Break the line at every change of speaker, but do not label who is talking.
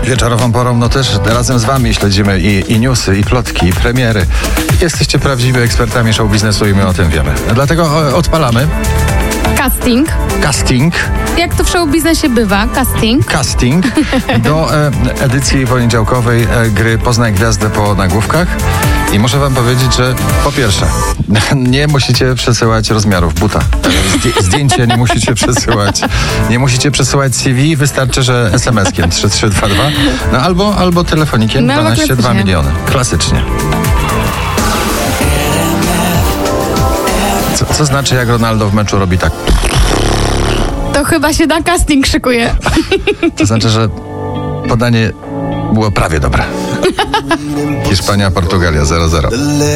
Wieczorową porą, no też razem z wami śledzimy i newsy, i plotki, i premiery. Jesteście prawdziwymi ekspertami show biznesu i my o tym wiemy. Dlatego odpalamy. Casting.
Jak to w show biznesie bywa, casting.
Do edycji poniedziałkowej gry Poznaj Gwiazdę po nagłówkach. I muszę wam powiedzieć, że po pierwsze, nie musicie przesyłać rozmiarów buta. Zdjęcie nie musicie przesyłać. Nie musicie przesyłać CV, wystarczy, że SMS-kiem 3322, no albo telefonikiem 12 miliony. Klasycznie. Co znaczy, jak Ronaldo w meczu robi tak?
To chyba się na casting szykuje.
To znaczy, że podanie było prawie dobre. Hiszpania, Portugalia 0-0.